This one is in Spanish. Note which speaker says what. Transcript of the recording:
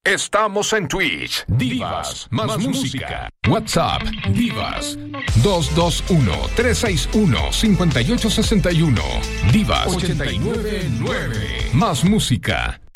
Speaker 1: Estamos en Twitch. Divas más música. WhatsApp Divas 221-361-5861. Divas 899. Más música.